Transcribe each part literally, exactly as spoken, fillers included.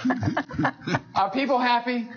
Are people happy?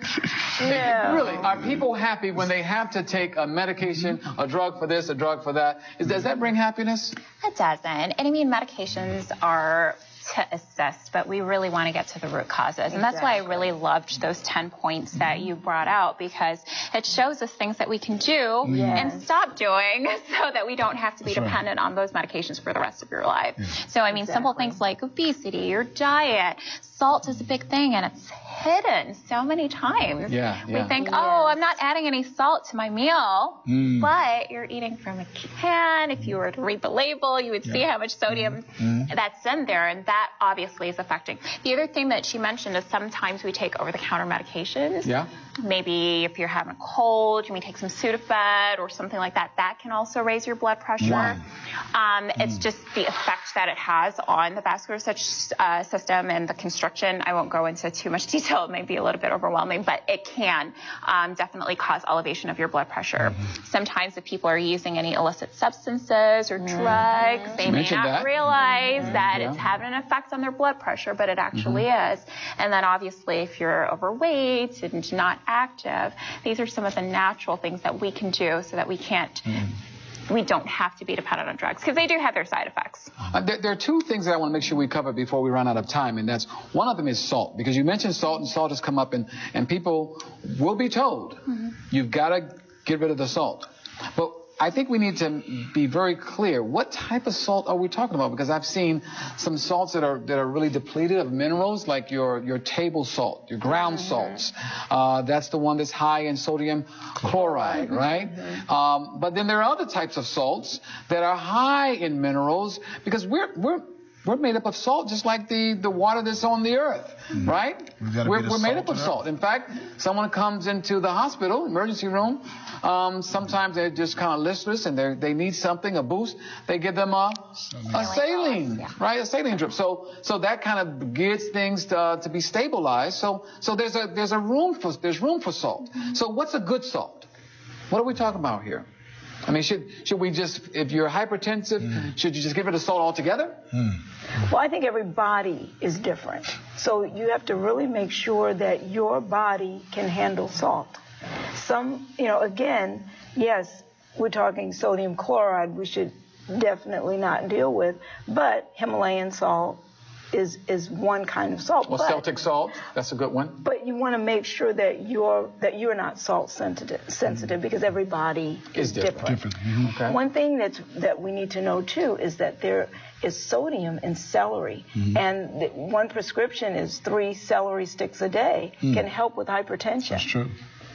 No. Really, are people happy when they have to take a medication, a drug for this, a drug for that? Is, does that bring happiness? It doesn't. And I mean, medications are to assist, but we really want to get to the root causes. And that's why I really loved those ten points that you brought out, because it shows us things that we can do Yes. and stop doing so that we don't have to be That's right. dependent on those medications for the rest of your life. Yeah. So, I mean, simple Exactly. things like obesity, your diet, salt is a big thing, and it's hidden so many times. Yeah, yeah. We think, Yes. oh, I'm not adding any salt to my meal, Mm. but you're eating from a can. If you were to read the label, you would see how much sodium Mm. that's in there, and that obviously is affecting. The other thing that she mentioned is sometimes we take over-the-counter medications. Yeah. Maybe if you're having a cold, you may take some Sudafed or something like that. That can also raise your blood pressure. Wow. Um, it's just the effect that it has on the vascular uh, system and the constriction. I won't go into too much detail. It may be a little bit overwhelming, but it can um, definitely cause elevation of your blood pressure. Mm-hmm. Sometimes if people are using any illicit substances or drugs, they She may mentioned not that. realize that Yeah. it's having an effect on their blood pressure, but it actually Mm-hmm. is. And then obviously if you're overweight and not active, these are some of the natural things that we can do so that we can't, Mm-hmm. we don't have to be dependent on drugs, because they do have their side effects. Uh, there, there are two things that I want to make sure we cover before we run out of time, and that's one of them is salt, because you mentioned salt, and salt has come up, and, and people will be told, Mm-hmm. you've got to get rid of the salt. But I think we need to be very clear. What type of salt are we talking about? Because I've seen some salts that are that are really depleted of minerals, like your your table salt, your ground salts. Uh, that's the one that's high in sodium chloride, right? Um, but then there are other types of salts that are high in minerals, because we're we're we're made up of salt, just like the, the water that's on the earth, right? We've gotta We're, be the we're made salt up of of salt. In fact, someone comes into the hospital, emergency room, um, sometimes they're just kind of listless and they they need something, a boost. They give them a, a saline, Yeah. right? A saline drip. So so that kind of gets things to, to be stabilized. So so there's a there's a room for there's room for salt. So what's a good salt? What are we talking about here? I mean, should should we just, if you're hypertensive, Mm. should you just get rid of salt altogether? Mm. Well, I think every body is different. So you have to really make sure that your body can handle salt. Some, you know, again, yes, we're talking sodium chloride, we should definitely not deal with, but Himalayan salt is is one kind of salt. Or but, Celtic salt, that's a good one. but you want to make sure that you're that you're not salt sensitive sensitive because every body Is is different. different. Different. Mhm. Okay. One thing that's, that we need to know, too, is that there is sodium in celery. And the, one prescription is three celery sticks a day can help with hypertension. That's true.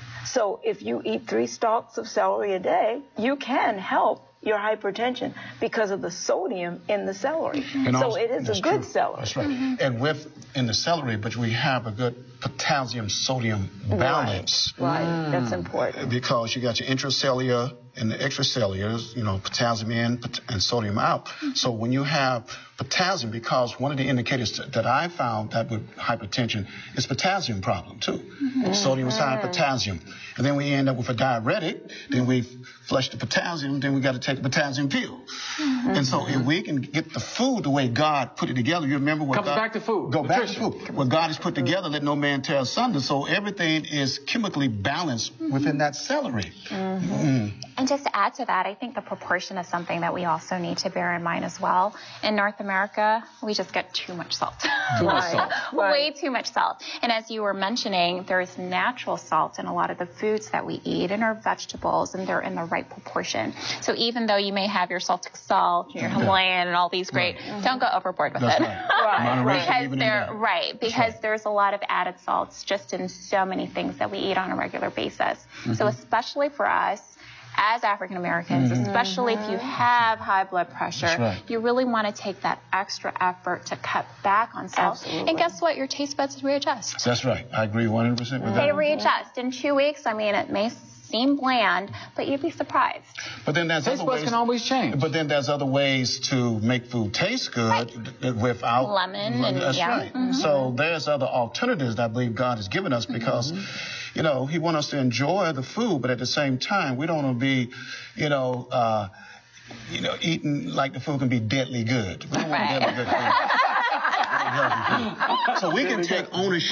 So if you eat three stalks of celery a day, you can help your hypertension because of the sodium in the celery. And so also- it is that's a good true. celery. That's right. And with in the celery, but we have a good potassium sodium balance. Right, right. That's important. Because you got your intracellular and the extracellular, you know, potassium in pot- and sodium out. So when you have potassium, because one of the indicators that, that I found that with hypertension is potassium problem too. Sodium is high, potassium. And then we end up with a diuretic, then we flush the potassium, then we got to take a potassium pill. And so if we can get the food the way God put it together, you remember what Comes God... back to food, Go back to nutrition. food. What God has put together, let no man tear asunder. So everything is chemically balanced within that celery. Mm. And just to add to that, I think the proportion is something that we also need to bear in mind as well. In North America, we just get too much salt. Too much salt. Right. Way too much salt. And as you were mentioning, there is natural salt in a lot of the foods that we eat and our vegetables, and they're in the right proportion. So even though you may have your Celtic salt, your Himalayan, and all these great, don't go overboard with That's it. right. Right. Moderation Because even in they're that. right, because right. there's a lot of added salts just in so many things that we eat on a regular basis. So especially for us as African Americans, especially if you have high blood pressure, That's right. you really want to take that extra effort to cut back on salt. Absolutely. And guess what? Your taste buds readjust. That's right. I agree one hundred percent with They that. readjust in two weeks. I mean, it may seem bland, but you'd be surprised. But then there's Taste other buds ways. can always change. But then there's other ways to make food taste good th- without Lemon and- That's yeah. right. Mhm. So there's other alternatives that I believe God has given us because, you know, He wants us to enjoy the food, but at the same time, we don't want to be, you know, uh, you know, eating like the food can be deadly good. We don't want Right. deadly good food. So we can take ownership.